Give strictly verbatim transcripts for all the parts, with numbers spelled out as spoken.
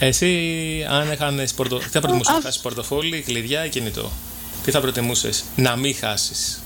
Εσύ, αν έχανες πορτο... τι θα προτιμούσες, να χάσεις πορτοφόλι, κλειδιά ή κινητό? Τι θα προτιμούσες να μην χάσεις?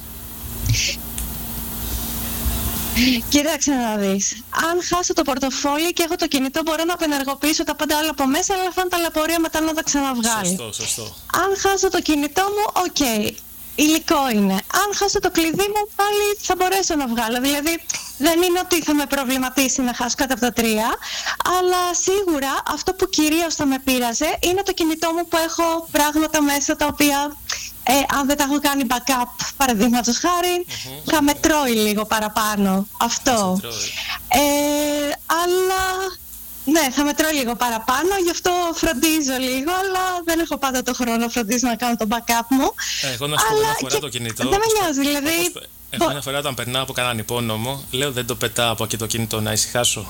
Κοίταξε να δεις. Αν χάσω το πορτοφόλι και έχω το κινητό, μπορώ να απενεργοποιήσω τα πάντα όλα από μέσα, αλλά θα είναι ταλαιπωρία μετά να τα ξαναβγάλει. Σωστό, σωστό. Αν χάσω το κινητό μου, οκ. Okay. Υλικό είναι. Αν χάσω το κλειδί μου, πάλι θα μπορέσω να βγάλω. Δηλαδή, δεν είναι ότι θα με προβληματίσει να χάσω κάτω από τα τρία, αλλά σίγουρα αυτό που κυρίως θα με πείραζε είναι το κινητό μου που έχω πράγματα μέσα τα οποία, ε, αν δεν τα έχω κάνει backup, παραδείγματος χάρη, mm-hmm. θα με τρώει λίγο παραπάνω. Αυτό. Ε, αλλά... Ναι, θα με τρώει λίγο παραπάνω, γι' αυτό φροντίζω λίγο, αλλά δεν έχω πάντα το χρόνο να φροντίζω να κάνω το backup μου. Εγώ να σου πω μια φορά και το κινητό. Δεν με νοιάζει, δηλαδή. Εγώ μια φορά όταν περνάω από κανέναν υπόνομο, λέω δεν το πετάω από εκεί το κινητό, να ησυχάσω.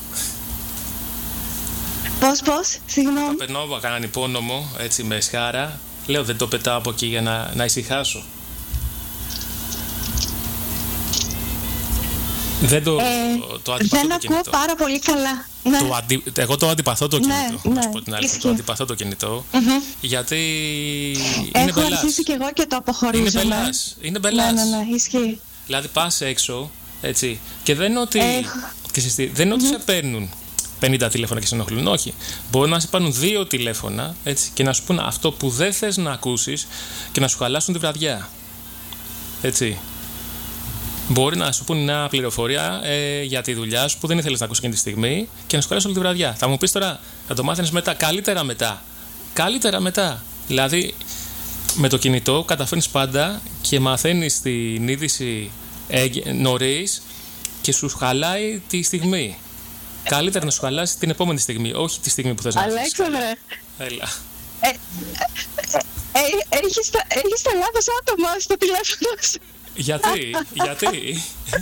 Πώς, πώς, συγγνώμη. Όταν περνάω από κανέναν υπόνομο, έτσι με σχάρα, λέω δεν το πετάω από εκεί για να, να ησυχάσω. Δεν το, ε, το, το αντιπαθώ δεν το ακούω κινητό. πάρα πολύ καλά. Ναι. Το αντι... Εγώ το αντιπαθώ το κινητό. Ναι, να ναι, σου πω την αλήθεια. Το αντιπαθώ το κινητό. Mm-hmm. Γιατί Έχω είναι μπελάς. αρχίσει και εγώ και το αποχωρίζω. Είναι μπελάς. Είναι μπελάς. Ναι, ναι, ναι, ισχύει. Δηλαδή πας έξω, έτσι, και δεν είναι ότι, Έχω... και συστή, δεν είναι ότι mm-hmm. σε παίρνουν πενήντα τηλέφωνα και σε ενοχλούν. Όχι. Μπορεί να σε πάρουν δύο τηλέφωνα, έτσι, και να σου πούν αυτό που δεν θες να ακούσεις και να σου χαλάσουν τη βραδιά. Έτσι. Μπορεί να σου πούνε μια πληροφορία ε, για τη δουλειά σου που δεν ήθελες να ακούσεις εκείνη τη στιγμή και να σου χαλάσουν όλη τη βραδιά. Θα μου πεις τώρα, θα το μάθαινες μετά, καλύτερα μετά. Καλύτερα μετά. Δηλαδή, με το κινητό καταφέρνεις πάντα και μαθαίνεις την είδηση ε, νωρίς και σου χαλάει τη στιγμή. Καλύτερα να σου χαλάσει την επόμενη στιγμή, όχι τη στιγμή που θες να ακούσεις. Αλέξανδρε. Έλα. Ε, ε, ε, ε, έχεις, τα, έχεις τα λάθος άτομα στο τηλέφωνο σου. Γιατί, γιατί,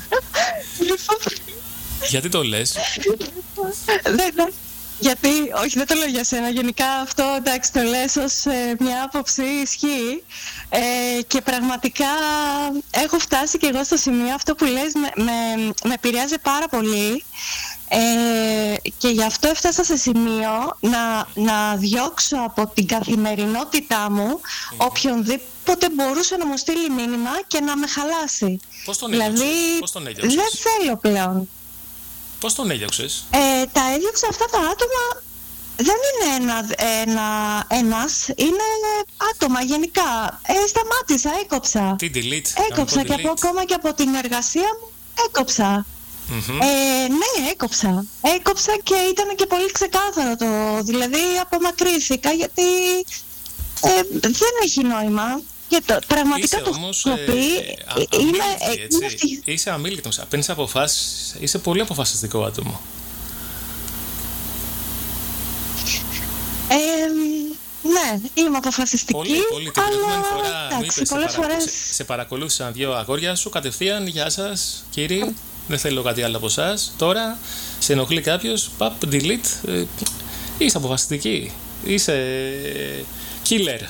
γιατί το λες? Δεν, γιατί, όχι δεν το λέω για σένα, γενικά αυτό εντάξει το λες ως ε, μια άποψη ισχύει ε, και πραγματικά έχω φτάσει και εγώ στο σημείο αυτό που λες με, με, με επηρεάζει πάρα πολύ ε, και γι' αυτό έφτασα σε σημείο να, να διώξω από την καθημερινότητά μου mm-hmm. οποιονδήποτε μπορούσε να μου στείλει μήνυμα και να με χαλάσει. Πώς τον έδιωξες? Δηλαδή Πώς τον έδιωξες? δεν θέλω πλέον. Πώς τον έδιωξες? Ε, τα έδιωξα αυτά τα άτομα, δεν είναι ένα, ένα, ένας, είναι άτομα γενικά. Ε, σταμάτησα, έκοψα. Τι delete? Έκοψα και από, ακόμα και από την εργασία μου, έκοψα. Mm-hmm. Ε, ναι, έκοψα. Έκοψα και ήταν και πολύ ξεκάθαρο το, δηλαδή απομακρύνθηκα γιατί ε, δεν έχει νόημα. Και το, πραγματικά είσαι το όμως, έχω πει, ε, είμαι, έτσι. Είσαι αμήλικτος, παίρνεις αποφάσεις, είσαι πολύ αποφασιστικό άτομο. Ε, ναι, είμαι αποφασιστική, πολύ, πολύ. Την αλλά φορά εντάξει, είπες, πολλές σε, παρακολου... φορές... σε, σε παρακολούθησαν δύο αγόρια σου, κατευθείαν, γεια σας κύριοι, δεν θέλω κάτι άλλο από εσάς. Τώρα σε ενοχλεί κάποιος, παπ, delete, ε, είσαι αποφασιστική, είσαι killer.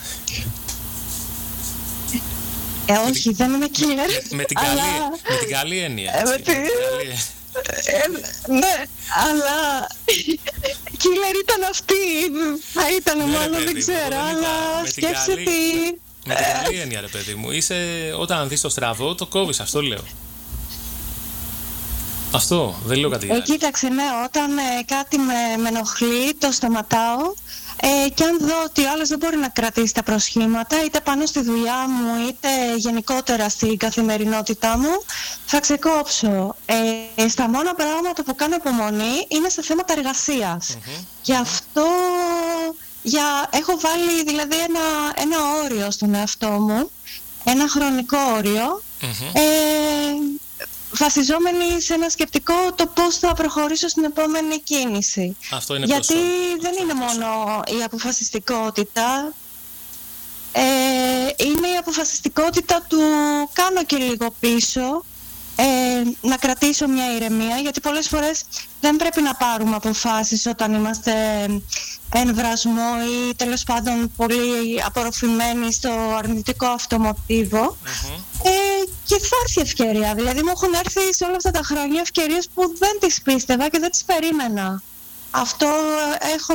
Ε, όχι, δεν είμαι killer. Με, με, την, καλή, αλλά... με την καλή έννοια. Ε, με την... ε, ναι, αλλά killer ήταν αυτή. Θα ήταν ναι, μάλλον, δεν ξέρω, αλλά σκέψε τι... Με την καλή έννοια, ρε παιδί μου. Είσαι, όταν δεις το στραβό, το κόβεις, αυτό λέω. Αυτό, δεν λέω κάτι άλλο. Ε, κοίταξε, ναι, όταν ε, κάτι με, με ενοχλεί, το σταματάω. Ε, και αν δω ότι ο άλλος δεν μπορεί να κρατήσει τα προσχήματα είτε πάνω στη δουλειά μου είτε γενικότερα στην καθημερινότητά μου, θα ξεκόψω. Ε, στα μόνα πράγματα που κάνω υπομονή είναι σε θέματα εργασίας. Mm-hmm. Γι' αυτό για, έχω βάλει δηλαδή ένα, ένα όριο στον εαυτό μου, ένα χρονικό όριο, mm-hmm. ε, βασιζόμενοι σε ένα σκεπτικό το πώς θα προχωρήσω στην επόμενη κίνηση. Αυτό είναι γιατί προσώ. δεν Αυτό είναι είναι μόνο η αποφασιστικότητα, ε, είναι η αποφασιστικότητα του κάνω και λίγο πίσω, ε, να κρατήσω μια ηρεμία, γιατί πολλές φορές δεν πρέπει να πάρουμε αποφάσεις όταν είμαστε εν βρασμό ή τέλος πάντων πολύ απορροφημένοι στο αρνητικό αυτό μοτίβο. Mm-hmm. ε, και θα έρθει ευκαιρία, δηλαδή μου έχουν έρθει σε όλα αυτά τα χρόνια ευκαιρίες που δεν τις πίστευα και δεν τις περίμενα. Αυτό έχω